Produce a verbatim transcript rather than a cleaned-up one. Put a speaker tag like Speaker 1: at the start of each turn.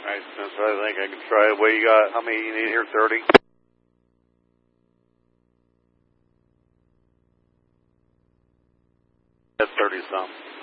Speaker 1: Alright, that's what I think I can try. What you got? How many you need here? thirty? That's thirty some.